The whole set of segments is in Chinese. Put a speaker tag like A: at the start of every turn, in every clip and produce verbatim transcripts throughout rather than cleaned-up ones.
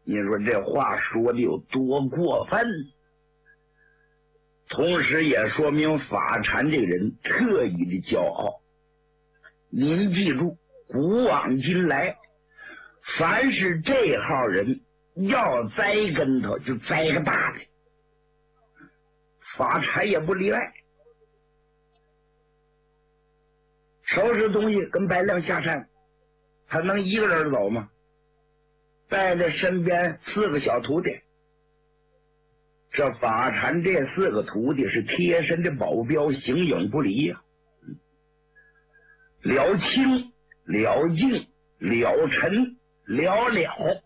A: 你说这话说的有多过分？同时也说明法禅这个人特异的骄傲。您记住，古往今来，凡是这号人要栽跟头，就栽个大的，法禅也不例外。收拾东西跟白亮下山，他能一个人走吗？带着身边四个小徒弟，这法禅这四个徒弟是贴身的保镖，形影不离呀、啊。了清、了净、了尘、了了，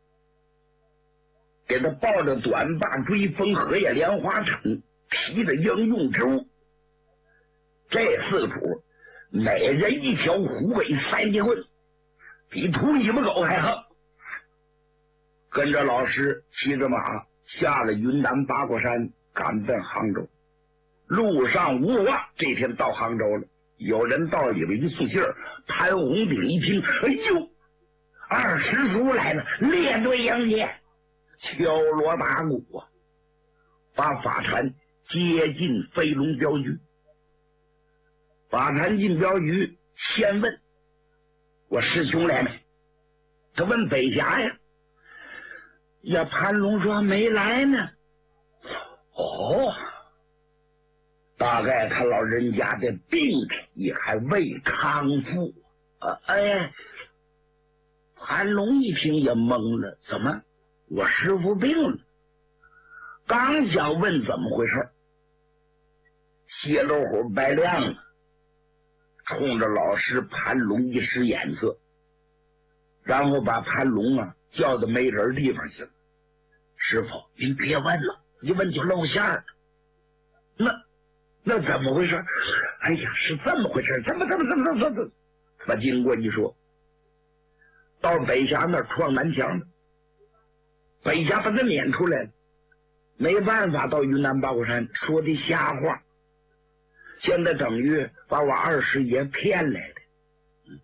A: 给他抱着短把追风荷叶莲花铲，提着应用之物。这四个主每人一条虎尾三节棍，比秃尾巴狗还横。跟着老师骑着马下了云南八卦山，赶奔杭州。路上无望，这天到杭州了。有人到里边一送信儿，潘红顶一听，哎呦，二师叔来了，列队迎接，敲锣打鼓啊，把法禅接进飞龙镖局。法禅进镖局，先问我师兄来没？他问北侠呀。呀，潘龙说没来呢。哦，大概他老人家的病体还未康复。呃，哎，潘龙一听也懵了，怎么我师父病了？刚想问怎么回事，血肉虎白亮了，冲着老师潘龙一使眼色，然后把潘龙啊叫到没人地方去了。师傅，您别问了，一问就露馅了。那那怎么回事？哎呀，是这么回事，怎么怎么怎么怎么怎么？把经过一说，到北峡那儿撞南墙了，北峡把他撵出来了，没办法到云南八卦山，说的瞎话，现在等于把我二师爷骗来的。嗯，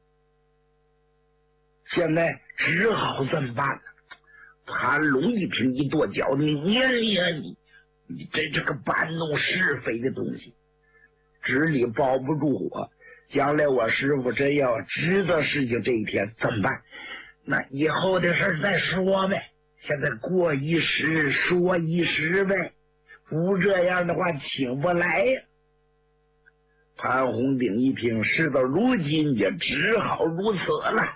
A: 现在只好这么办了。潘龙一听一跺脚，你你呀你你这这个搬弄是非的东西，纸里包不住火。将来我师傅真要知道事情这一天怎么办？那以后的事再说呗，现在过一时说一时呗，不这样的话请不来呀。潘红顶一听，事到如今也只好如此了。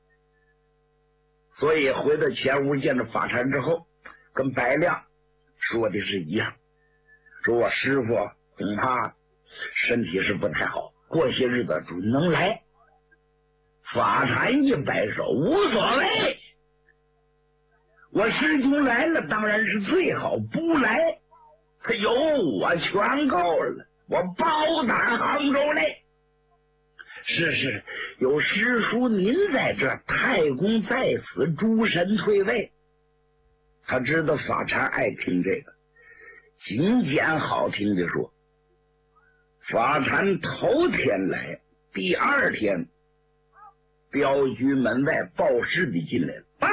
A: 所以回到前屋见着法禅之后，跟白亮说的是一样，说我师傅恐怕身体是不太好，过些日子准能来。法禅一摆手，无所谓，我师兄来了当然是最好，不来他有我全够了，我包打杭州来。是是，有师叔您在这，太公在此，诸神退位。他知道法禅爱听这个，仅简好听的说。法禅头天来，第二天镖局门外报事的进来了，报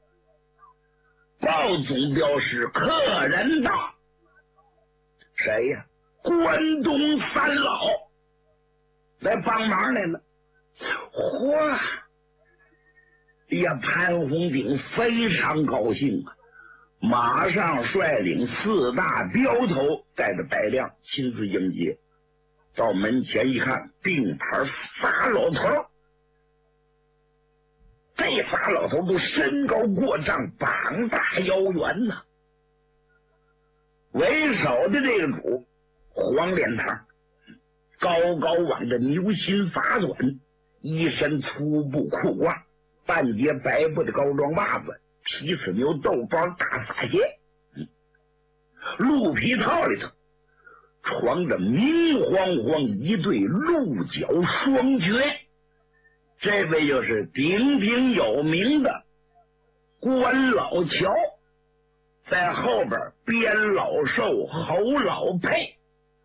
A: 报总镖师客人到。谁呀？关东三老来帮忙来了。嚯！哎呀，潘红顶非常高兴啊，马上率领四大镖头带着白亮亲自迎接。到门前一看，并排仨老头，这仨老头都身高过丈，膀大腰圆呐。为首的这个主黄脸膛，高高挽着牛心发短，一身粗布裤袜，半截白布的高装袜子，皮死牛豆包大撒鞋，嗯，鹿皮套里头装着明晃晃一对鹿角双绝。这位就是鼎鼎有名的关老乔，在后边边老寿侯老配，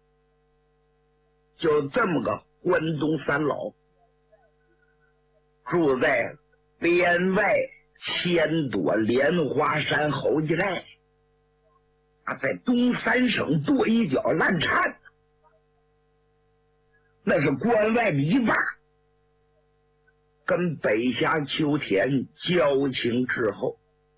A: 就这么个关东三老，住在边外钱多莲花山后一来啊，在东三省跺一脚烂颤，那是关外篱笆，跟北峡秋田交情之后，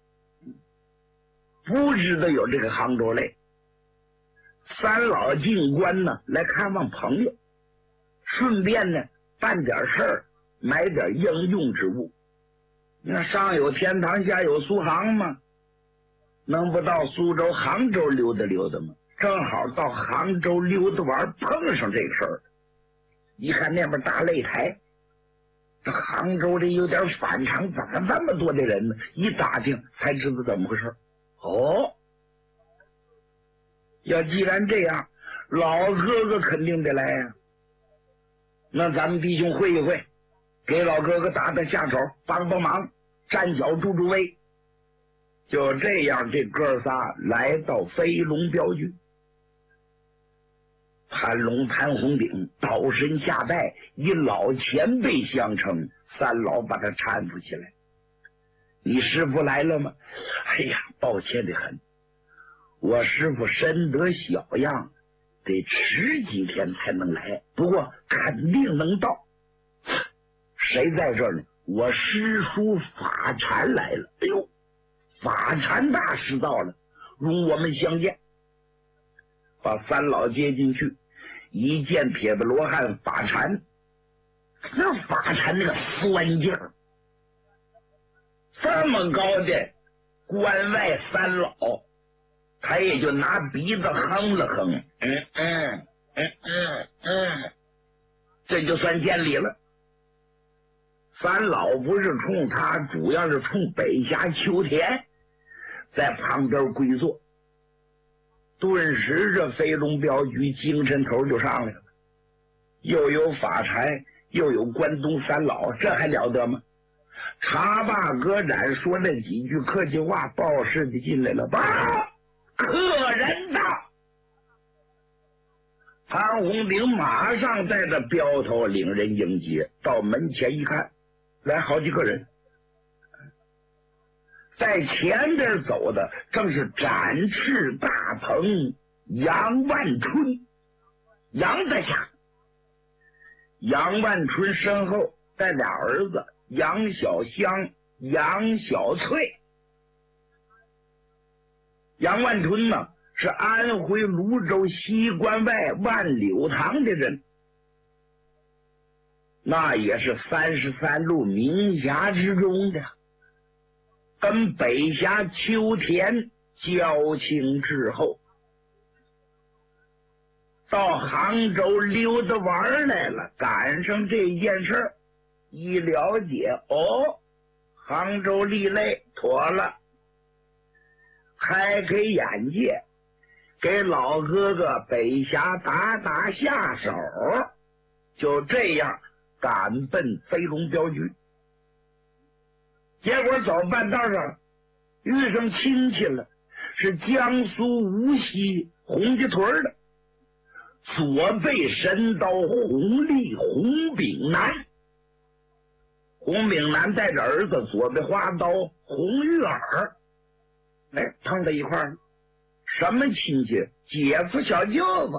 A: 不知道有这个杭州来。三老进关呢，来看望朋友，顺便呢办点事儿，买点应用之物。那上有天堂，下有苏杭嘛，能不到苏州、杭州溜达溜达吗？正好到杭州溜达玩，碰上这个事儿。一看那边大擂台，这杭州里有点反常，怎么这么多的人呢？一打听才知道怎么回事。哦，要既然这样，老哥哥肯定得来呀、啊。那咱们弟兄会一会，给老哥哥打打下手，帮帮忙，站脚助助威。就这样，这哥仨来到飞龙镖局，潘龙、潘红顶倒身下拜，以老前辈相称。三老把他搀扶起来：“你师傅来了吗？”“哎呀，抱歉的很，我师傅身得小恙，得迟几天才能来，不过肯定能到。”“谁在这儿呢？”“我师叔法禅来了。”“哎呦，法禅大师到了，容我们相见。”把三老接进去，一见铁子罗汉法禅，那法禅那个酸劲儿，这么高的关外三老，他也就拿鼻子哼了哼，嗯嗯嗯嗯嗯，这就算见礼了。三老不是冲他，主要是冲北峡秋田，在旁边跪坐。顿时这飞龙镖局精神头就上来了，又有法禅，又有关东三老，这还了得吗？茶罢歌盏，说那几句客气话，报事的进来了。吧，客人到。潘红顶马上带着镖头领人迎接，到门前一看，来好几个人。在前边走的正是展翅大鹏杨万春，杨大侠。杨万春身后带俩儿子杨小香、杨小翠。杨万春呢，是安徽泸州西关外万柳堂的人，那也是三十三路名侠之中的，跟北峡秋田交情之后，到杭州溜达玩来了，赶上这件事儿，一了解，哦，杭州立类妥了，开开眼界，给老哥哥北峡打打下手，就这样赶奔飞龙镖局。结果走半道上遇上亲戚了，是江苏无锡洪家屯的左背神刀洪立、洪炳南。洪炳南带着儿子左背花刀洪玉儿，哎，碰在一块儿。什么亲戚？姐夫小舅子。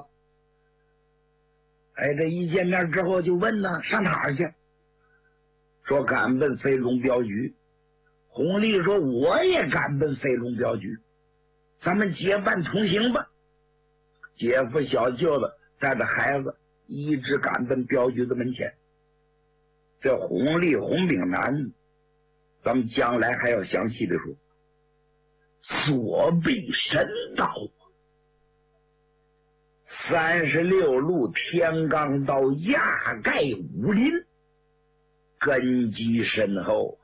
A: 哎，这一见面之后就问呢，上哪儿去？说赶奔飞龙镖局。洪立说我也赶奔飞龙镖局，咱们结伴同行吧。姐夫小舅子带着孩子一直赶奔镖局的门前。这洪立、洪炳南咱们将来还要详细的说。左臂神刀，三十六路天罡刀压盖武林，根基深厚。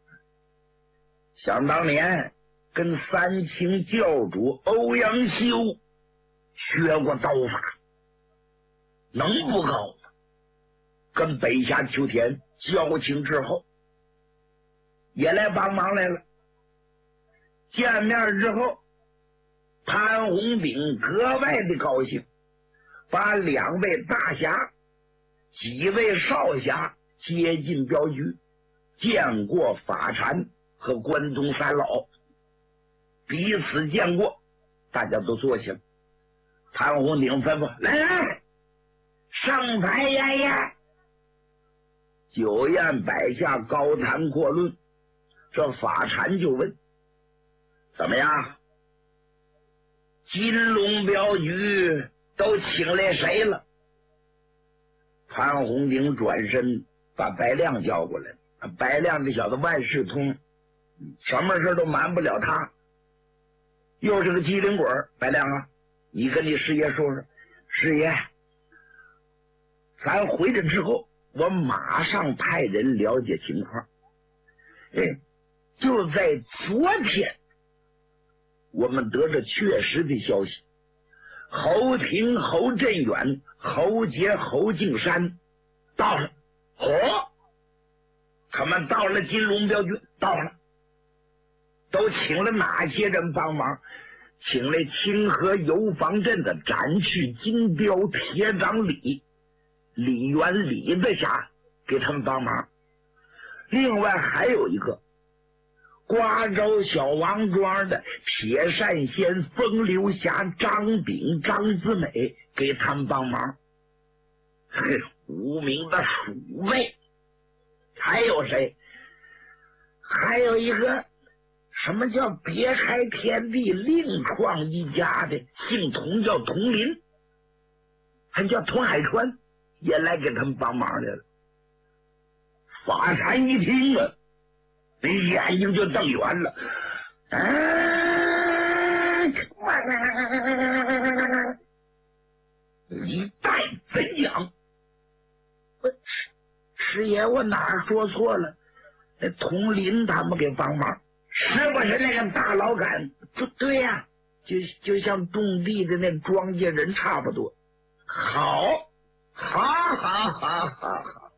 A: 想当年跟三清教主欧阳修学过刀法，能不高吗？跟北峡秋田交情之后，也来帮忙来了。见面之后，潘红顶格外的高兴，把两位大侠、几位少侠接进镖局，见过法禅， 和关东三老彼此见过，大家都坐下。潘洪鼎吩咐：“来来，上台宴宴。”酒宴摆下，高谈阔论。这法禅就问：“怎么样？金龙镖局都请来谁了？”潘洪鼎转身把白亮叫过来。白亮这小子万事通，什么事都瞒不了他，又是个机灵鬼。白亮啊，你跟你师爷说说。师爷，咱回去之后，我马上派人了解情况。哎，就在昨天，我们得着确实的消息，侯廷、侯振远、侯杰、侯敬山到了。哦，他们到了金龙镖局，到了，都请了哪些人帮忙？请来清河游防镇的斩去金镖铁掌李李元李的侠给他们帮忙。另外还有一个瓜州小王庄的铁扇仙风流侠张炳张子美给他们帮忙。嘿，无名的鼠辈。还有谁？还有一个什么叫别开天地另创一家的，姓童叫童林，还叫童海川，也来给他们帮忙来了。法禅一听啊，那眼睛就瞪圆了。啊！你待怎样？师爷，我哪儿说错了？那童林他们给帮忙，是不是那个大老杆？对对呀、啊，就就像种地的那庄稼人差不多。好，好，好，好，好，好！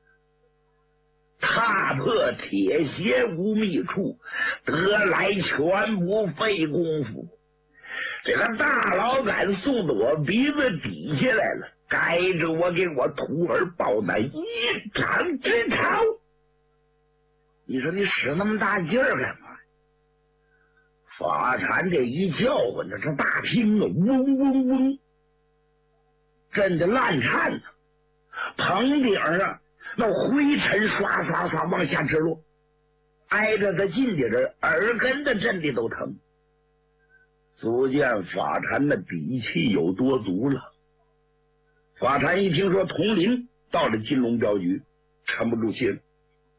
A: 踏破铁鞋无觅处，得来全不费功夫。这个大老杆送到我鼻子底下来了，该着我给我徒儿报那一掌之仇。你说你使那么大劲儿干嘛？法禅这一叫唤，这大厅啊，嗡嗡嗡，震得烂颤呢。棚顶上那灰尘刷刷刷往下直落，挨着他近的人耳根子震的都疼。足见法禅的底气有多足了。法禅一听说童林到了金龙镖局，沉不住气了。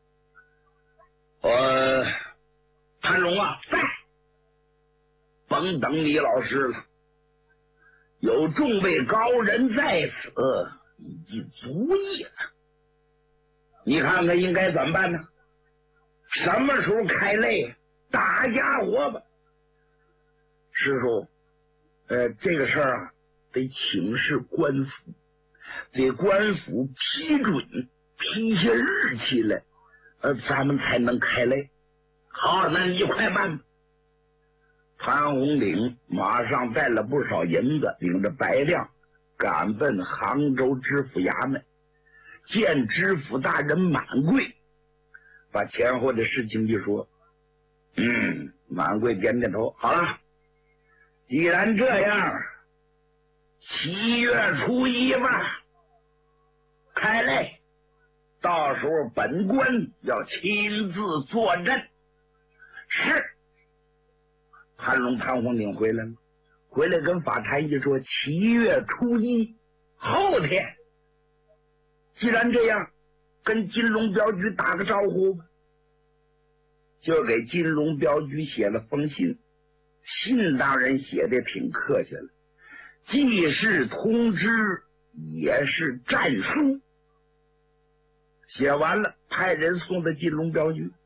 A: 呃，潘龙啊，在，甭等李老师了，有众位高人在此，已经足矣了。你看看应该怎么办呢？什么时候开擂？大家伙吧。师傅，呃，这个事儿啊，得请示官府，得官府批准，批下日期来，呃，咱们才能开擂。好，那你快办吧。潘洪鼎马上带了不少银子，领着白亮赶奔杭州知府衙门，见知府大人满贵，把前后的事情就说。嗯，满贵点点头，好了。既然这样，七月初一吧，开擂，到时候本官要亲自坐镇。是。潘龙潘洪鼎回来了，回来跟法禅一说，七月初一后天。既然这样，跟金龙镖局打个招呼吧。就给金龙镖局写了封信。信当然写的挺客气了，既是通知，也是战书。写完了，派人送到金龙镖局。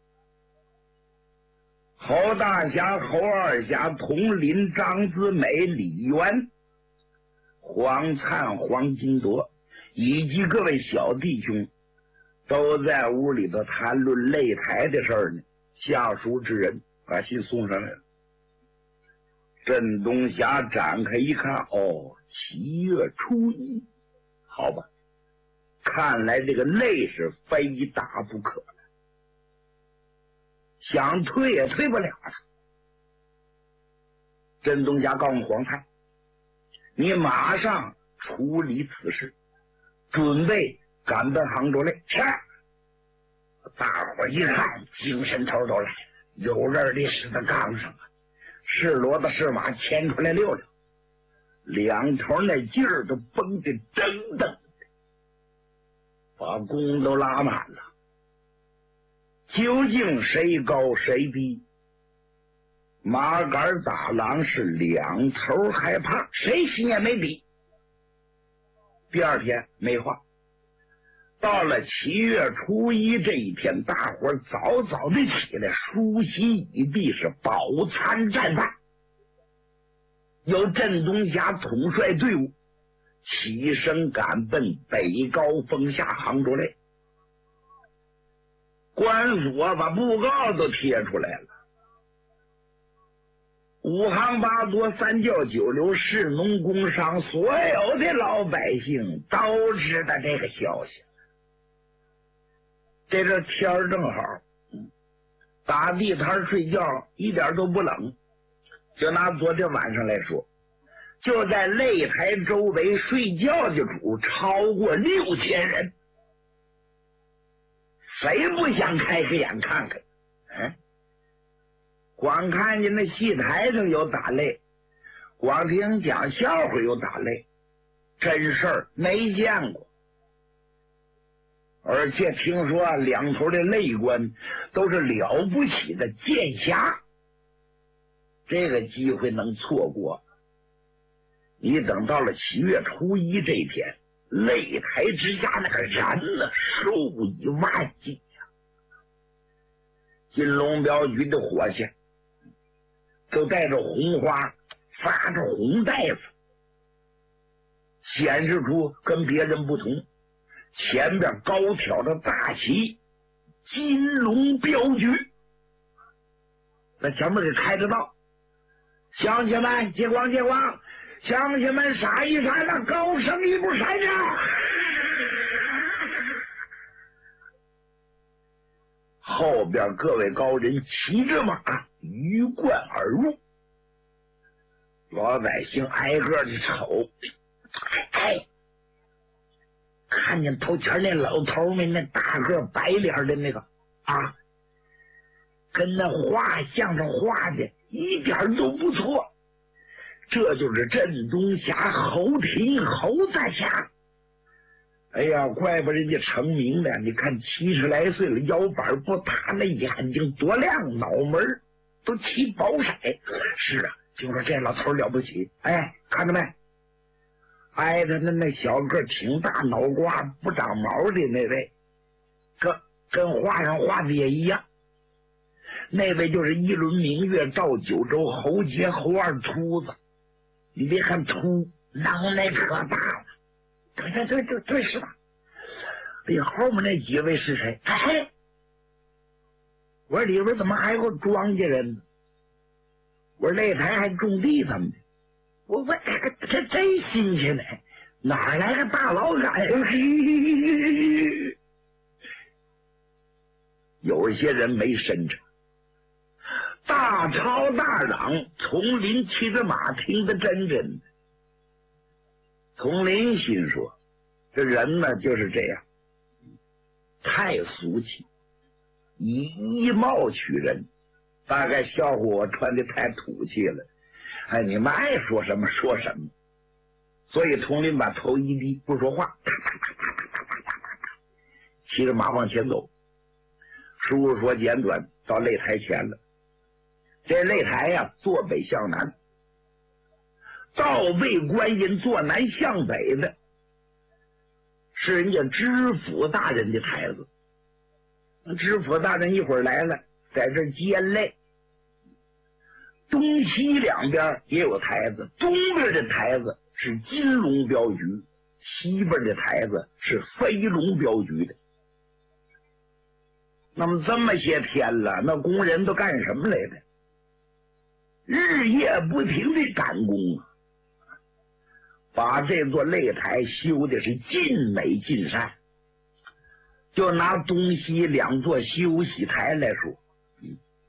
A: 侯大侠、侯二侠、童林、张子美、李元、黄灿、黄金铎以及各位小弟兄都在屋里头谈论擂台的事儿呢。下属之人把信送上来了。镇东侠展开一看，哦，七月初一，好吧，看来这个擂是非打不可了。 想退也退不了了。镇东家告诉黄灿，你马上处理此事，准备赶奔杭州来。去！大伙一看，精神头都来了，有人的是在杠上啊，是骡子是马牵出来溜溜，两头那劲儿都绷得铮铮，把弓都拉满了。究竟谁高谁低？马杆打狼是两头害怕，谁心也没底。第二天没话，到了七月初一这一天，大伙儿早早的起来，梳洗已毕，是饱餐战饭。由镇东家统帅队伍起身赶奔北高峰下杭州来。官所把布告都贴出来了，五行八作三教九流士农工商，所有的老百姓都知道这个消息。这个天儿正好，打地摊睡觉一点都不冷。就拿昨天晚上来说，就在擂台周围睡觉的主超过六千人。谁不想开开眼看看？嗯，光看见那戏台上有打擂，光听讲笑话有打擂，真事儿没见过。而且听说两头的擂官都是了不起的剑侠，这个机会能错过？你等到了七月初一这一天，擂台之下那个人呢，数以万计呀！金龙镖局的伙计都带着红花，发着红带子，显示出跟别人不同。前边高挑的大旗金龙镖局，在前面给开着道。乡亲们接光接光，乡亲们杀一杀那高升一步闪着。后边各位高人骑着马鱼贯而入，老百姓挨个的瞅，哎，看见头前那老头没？那大个白脸的那个啊，跟那画像上画的一点都不错。这就是镇东侠侯廷侯在下。哎呀，怪不人家成名了！你看七十来岁了，腰板不塌，那眼睛多亮，脑门都起宝色。是啊，就说这老头了不起。哎，看着没？挨着那那小个挺大脑瓜不长毛的那位，跟跟画上画的也一样。那位就是一轮明月照九州侯杰侯二秃子。你别看秃，能耐可大了。对对对对对，是吧？哎呀，后面那几位是谁？哎，我说里边怎么还有庄稼人呢？我说擂台还种地他们的。我问这这真新鲜呢，哪来个大老杆？有一些人没身着，大吵大嚷，丛林骑着马听得真真的。丛林心说，这人呢就是这样，太俗气，以衣帽取人，大概笑话我穿的太土气了。哎，你们爱说什么说什么。所以丛林把头一低，不说话，骑着马往前走。书说简短，到擂台前了。这擂台呀，坐北向南，到位观音坐南向北的是人家知府大人的台子。知府大人一会儿来了，在这接擂。东西两边也有台子，东边的台子是金龙镖局，西边的台子是飞龙镖局的。那么这么些天了，那工人都干什么来的？日夜不停的赶工啊，把这座擂台修的是尽美尽善。就拿东西两座休息台来说，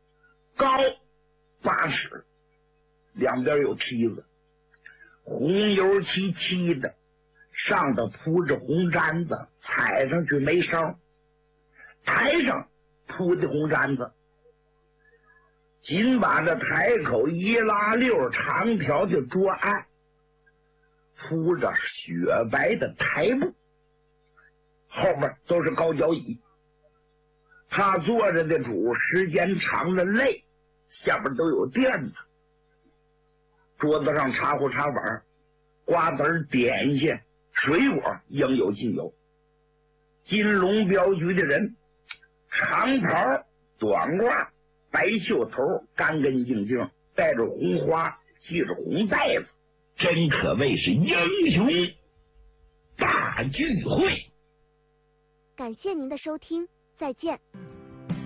A: 高八尺，两边有梯子，红油漆漆的，上头铺着红毡子，踩上去没烧。台上铺的红毡子，紧把这台口一拉溜，长条的桌案，铺着雪白的台布，后面都是高脚椅。他坐着的主时间长了累，下边都有垫子。桌子上茶壶茶碗，瓜子点心水果应有尽有。金龙镖局的人，长袍短褂白袖头，干干净净，带着红花，系着红带子，真可谓是英雄大聚会。
B: 感谢您的收听，再见。